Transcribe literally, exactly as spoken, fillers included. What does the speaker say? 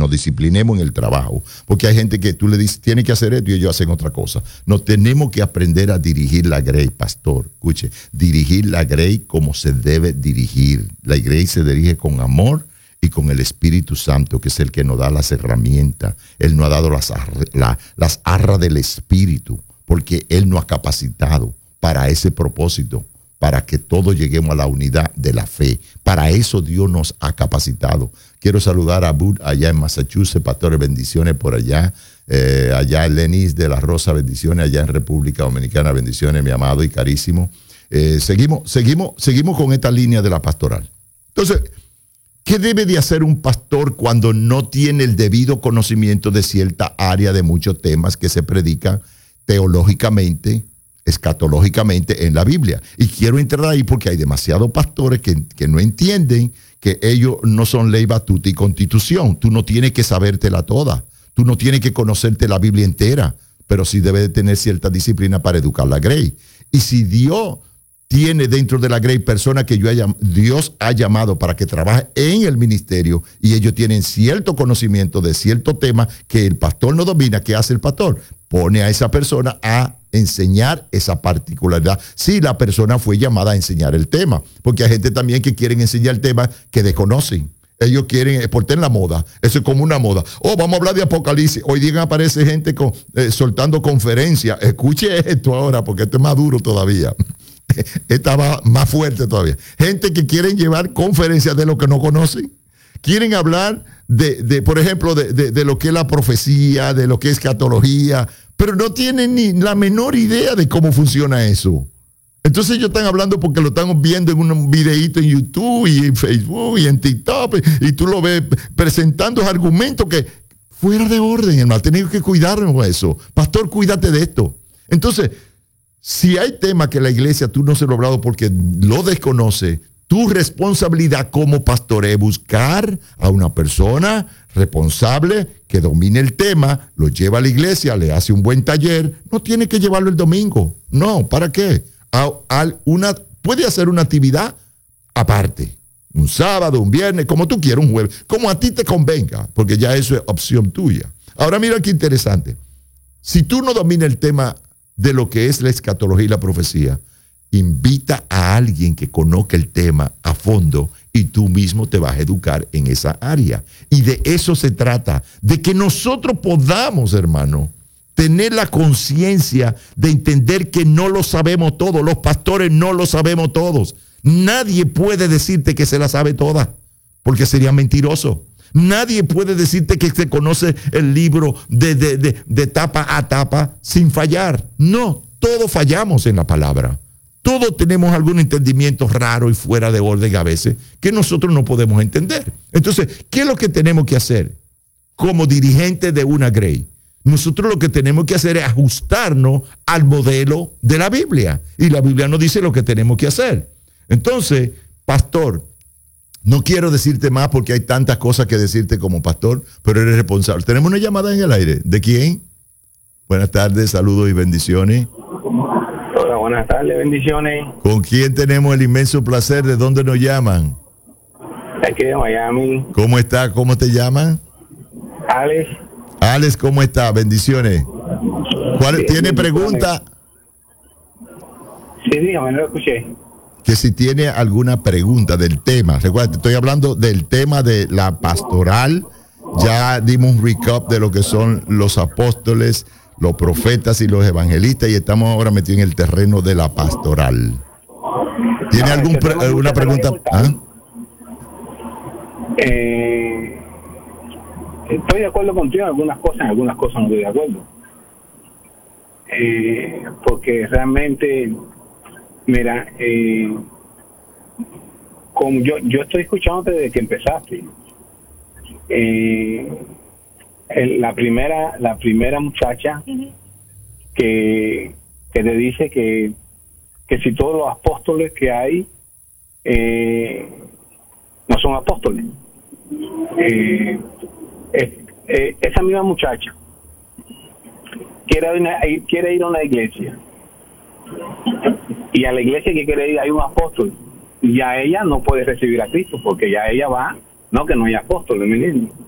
nos disciplinemos en el trabajo, porque hay gente que tú le dices, tiene que hacer esto y ellos hacen otra cosa. No tenemos que aprender a dirigir la Grey, pastor. Escuche, dirigir la Grey como se debe dirigir. La Grey se dirige con amor y con el Espíritu Santo, que es el que nos da las herramientas. Él nos ha dado las, la, las arras del Espíritu, porque Él nos ha capacitado para ese propósito, para que todos lleguemos a la unidad de la fe. Para eso Dios nos ha capacitado. Quiero saludar a Bud allá en Massachusetts, pastores, bendiciones por allá. Eh, allá Lenis de la Rosa, bendiciones. Allá en República Dominicana, bendiciones, mi amado y carísimo. Eh, seguimos, seguimos, seguimos con esta línea de la pastoral. Entonces, ¿qué debe de hacer un pastor cuando no tiene el debido conocimiento de cierta área de muchos temas que se predican teológicamente, escatológicamente en la Biblia? Y quiero entrar ahí porque hay demasiados pastores que, que no entienden que ellos no son ley, batuta y constitución. Tú no tienes que sabértela toda. Tú no tienes que conocerte la Biblia entera, pero sí debes de tener cierta disciplina para educar la Grey. Y si Dios tiene dentro de la Grey personas que yo haya, Dios ha llamado para que trabaje en el ministerio y ellos tienen cierto conocimiento de cierto tema que el pastor no domina, ¿qué hace el pastor? Pone a esa persona a enseñar esa particularidad. Si la persona fue llamada a enseñar el tema, porque hay gente también que quieren enseñar temas que desconocen. Ellos quieren, porque en la moda, eso es como una moda. Oh, vamos a hablar de Apocalipsis. Hoy día aparece gente con, eh, soltando conferencias. Escuche esto ahora, porque esto es más duro todavía. Estaba más fuerte todavía. Gente que quieren llevar conferencias de lo que no conocen. Quieren hablar de, de por ejemplo, de, de, de lo que es la profecía, de lo que es escatología, pero no tienen ni la menor idea de cómo funciona eso. Entonces ellos están hablando porque lo están viendo en un videíto en YouTube y en Facebook y en TikTok, y tú lo ves presentando argumentos que fuera de orden, hermano. Tenemos que cuidarnos de eso. Pastor, cuídate de esto. Entonces, si hay temas que la iglesia tú no se lo has hablado porque lo desconoce, tu responsabilidad como pastor es buscar a una persona responsable que domine el tema, lo lleva a la iglesia, le hace un buen taller. No tiene que llevarlo el domingo. No, ¿para qué? A, a una, puede hacer una actividad aparte. Un sábado, un viernes, como tú quieras, un jueves, como a ti te convenga, porque ya eso es opción tuya. Ahora mira qué interesante. Si tú no dominas el tema de lo que es la escatología y la profecía, invita a alguien que conozca el tema a fondo y tú mismo te vas a educar en esa área. Y de eso se trata, de que nosotros podamos, hermano, tener la conciencia de entender que no lo sabemos todo. Los pastores no lo sabemos todos. Nadie puede decirte que se la sabe toda, porque sería mentiroso. Nadie puede decirte que se conoce el libro de, de, de, de tapa a tapa sin fallar. No, todos fallamos en la palabra. Todos tenemos algún entendimiento raro y fuera de orden a veces que nosotros no podemos entender. Entonces, ¿qué es lo que tenemos que hacer como dirigentes de una Grey? Nosotros lo que tenemos que hacer es ajustarnos al modelo de la Biblia. Y la Biblia nos dice lo que tenemos que hacer. Entonces, pastor, no quiero decirte más porque hay tantas cosas que decirte como pastor, pero eres responsable. Tenemos una llamada en el aire. ¿De quién? Buenas tardes, saludos y bendiciones. Hola, buenas tardes, bendiciones. ¿Con quién tenemos el inmenso placer? ¿De dónde nos llaman? Aquí de Miami. ¿Cómo está? ¿Cómo te llaman? Alex. Alex, ¿cómo está? Bendiciones. ¿Cuál, Bien, ¿Tiene bendiciones. pregunta? Sí, dígame, no lo escuché. Que si tiene alguna pregunta del tema. Recuerda, te estoy hablando del tema de la pastoral. Ya dimos un recap de lo que son los apóstoles, los profetas y los evangelistas, y estamos ahora metidos en el terreno de la pastoral. ¿Tiene Ah, algún este pre- tema alguna mucho pregunta? me ¿Ah? gusta. Eh, estoy de acuerdo contigo en algunas cosas, en algunas cosas no estoy de acuerdo. Eh, porque realmente, mira, eh, como yo, yo estoy escuchándote desde que empezaste. Eh, el- la primera la primera muchacha que, que te dice que, que si todos los apóstoles que hay eh, no son apóstoles. Eh, eh, eh, esa misma muchacha quiere, una, quiere ir a una iglesia y a la iglesia que quiere ir hay un apóstol y ya ella no puede recibir a Cristo porque ya ella va, no que no hay apóstoles, ¿me entiendes?